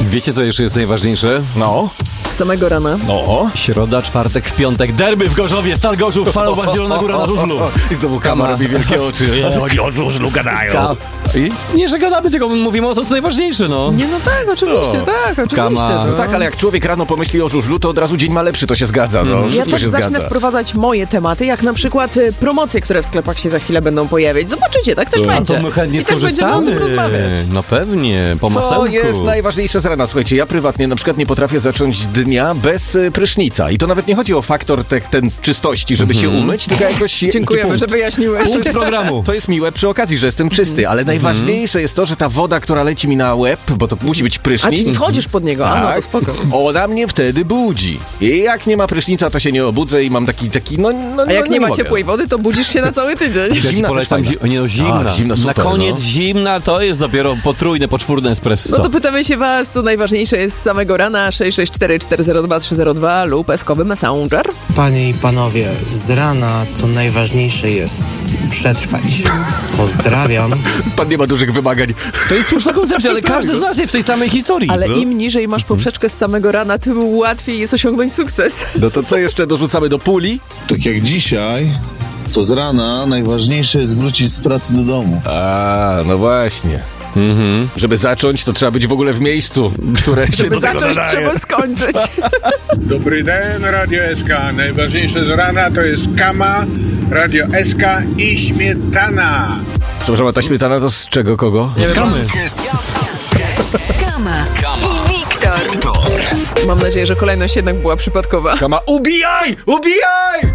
Wiecie, co jeszcze jest najważniejsze? No. Z samego rana. No. Środa, czwartek, w piątek, derby w Gorzowie, Stal Gorzów, Falowa Zielona Góra na żużlu. I znowu Kama robi wielkie oczy. Oni o żużlu gadają. Nie, że gadamy, tylko mówimy o to, co najważniejsze, no. Nie, no tak, oczywiście, Kama. No tak, ale jak człowiek rano pomyśli o żużlu, to od razu dzień ma lepszy, to się zgadza. No. Ja Wszystko też się zacznę zgadza. wprowadzać moje tematy, jak na przykład promocje, które w sklepach się za chwilę będą pojawiać. Zobaczycie, tak też będzie. To my chętnie I też będziemy o tym rozmawiać. No pewnie, po Co masełku. jest najważniejsze z rana? Słuchajcie, ja prywatnie na przykład nie potrafię zacząć dnia bez prysznica. I to nawet nie chodzi o faktor ten czystości, żeby się umyć, tylko jakoś... Dziękujemy, że wyjaśniłeś. Punkt programu. To jest miłe przy okazji, że jestem czysty, ale najważniejsze jest to, że ta woda, która leci mi na łeb, bo to musi być A prysznic... czyli schodzisz pod niego, a no to spoko. Ona mnie wtedy budzi. I jak nie ma prysznica, to się nie obudzę i mam taki A jak nie ma mogę. ciepłej wody, to budzisz się na cały tydzień. Ja ci Zimna polecam, też fajna. zimna. Zimna, super, na koniec no. zimna to jest dopiero potrójne, poczwórne espresso. No to pytamy się was, co najważniejsze jest z samego rana. 664 402 302 lub eskowy Messenger. Panie i panowie, z rana to najważniejsze jest przetrwać. Pozdrawiam. Pan nie ma dużych wymagań. To jest słuszna koncepcja, ale każdy z nas jest w tej samej historii. Ale no. im niżej masz poprzeczkę z samego rana, tym łatwiej jest osiągnąć sukces. No to co jeszcze dorzucamy do puli? Tak jak dzisiaj, to z rana najważniejsze jest wrócić z pracy do domu. A, no właśnie. Żeby zacząć, to trzeba być w ogóle w miejscu, które się Żeby do tego zacząć, nadaje. trzeba skończyć. Dobry den, Radio SK. Najważniejsze z rana to jest Kama, Radio SK i śmietana. Przepraszam, a ta śmietana to z czego, kogo? Kama i Wiktor. Mam nadzieję, że kolejność jednak była przypadkowa. Kama, ubijaj! Ubijaj!